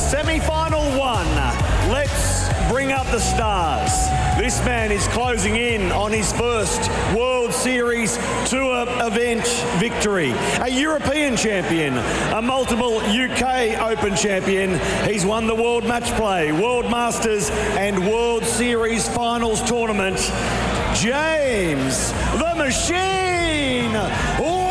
semi-final one. Let's bring up the stars. This man is closing in on his first World Series Tour event victory. A European champion, a multiple UK Open champion. He's won the World Match Play, World Masters and World Series Finals tournament. James the Machine